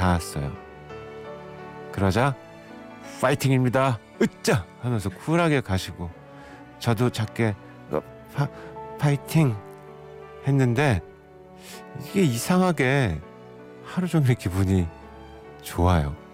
닿았어요. 그러자 파이팅입니다 으짜 하면서 쿨하게 가시고 저도 작게 파이팅 했는데 이게 이상하게 하루 종일 기분이 좋아요.